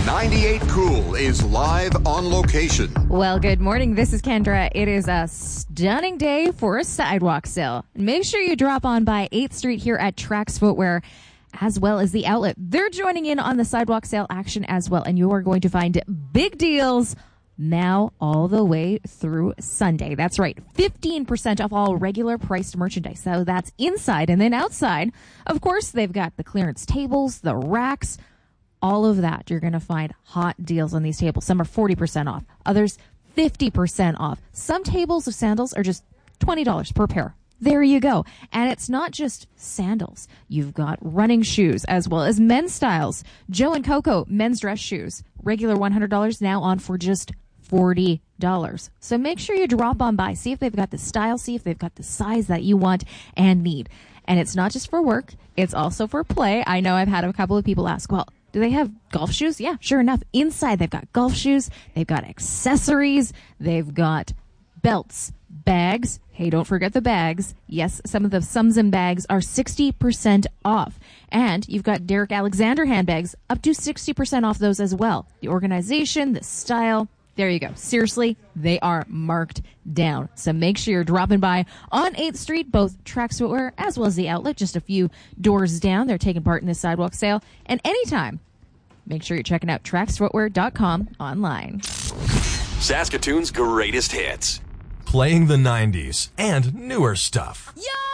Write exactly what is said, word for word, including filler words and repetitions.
ninety-eight Cool is live on location. Well, good morning. This is Kendra. It is a stunning day for a sidewalk sale. Make sure you drop on by eighth Street here at Trax Footwear, as well as the outlet. They're joining in on the sidewalk sale action as well, and you are going to find big deals now all the way through Sunday. That's right, fifteen percent off all regular priced merchandise. So that's inside, and then outside, of course, they've got the clearance tables, the racks, all of that. You're going to find hot deals on these tables. Some are forty percent off, others fifty percent off. Some tables of sandals are just twenty dollars per pair. There you go. And it's not just sandals. You've got running shoes as well as men's styles. Joe and Coco men's dress shoes. Regular one hundred dollars, now on for just forty dollars. So make sure you drop on by. See if they've got the style. See if they've got the size that you want and need. And it's not just for work. It's also for play. I know I've had a couple of people ask, well, do they have golf shoes? Yeah, sure enough. Inside, they've got golf shoes. They've got accessories. They've got belts, bags. Hey, don't forget the bags. Yes, some of the Sums and bags are sixty percent off. And you've got Derek Alexander handbags, up to sixty percent off those as well. The organization, the style. There you go. Seriously, they are marked down. So make sure you're dropping by on eighth Street, both Trax Footwear as well as the outlet, just a few doors down. They're taking part in this sidewalk sale. And anytime, make sure you're checking out trax footwear dot com online. Saskatoon's greatest hits. Playing the nineties and newer stuff. Yo!